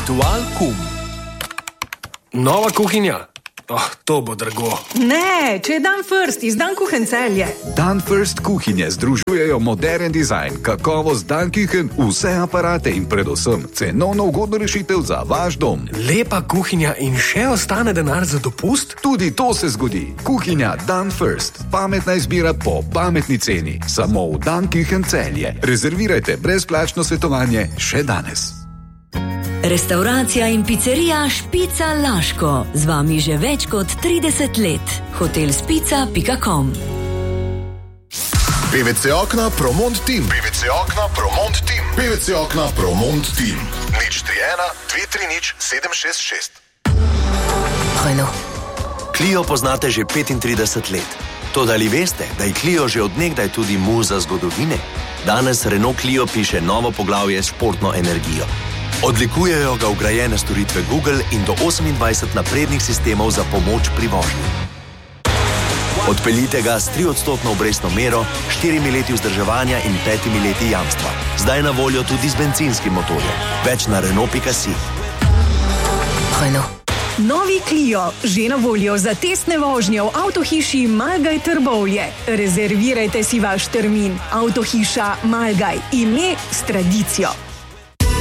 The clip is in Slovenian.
Ritual kum. Nova kuhinja? To bo drago. Ne, če je Dan First iz Dan Kuchen Celje. Dan First kuhinje združujejo modern dizajn, kakovost Dan Kuchen, vse aparate in predvsem cenovno ugodno rešitev za vaš dom. Lepa kuhinja in še ostane denar za dopust? Tudi to se zgodi. Kuhinja Dan First. Pametna izbira po pametni ceni. Samo v Dan Kuchen Celje. Rezervirajte brezplačno svetovanje še danes. Restauracija in pizzerija Špica Laško. Z vami že več kot 30 let. Hotelspica.com. PVC okna Promont Team. PVC okna Promont Team. PVC okna Promont Team. 031 230 766. Clio poznate že 35 let. Toda ali veste, da je Clio že odnegdaj tudi muza zgodovine? Danes Renault Clio piše novo poglavje s športno energijo. Odlikujejo ga vgrajene storitve Google in do 28 naprednih sistemov za pomoč pri vožnji. Odpeljite ga s 3% obrestno mero, 4 leti vzdrževanja in 5 leti jamstva. Zdaj na voljo tudi z bencinskim motorjem. Več na Renault.si. Novi Clio, že na voljo za testne vožnje v avtohiši Malgaj Trbovlje. Rezervirajte si vaš termin. Avtohiša Malgaj, ime s tradicijo.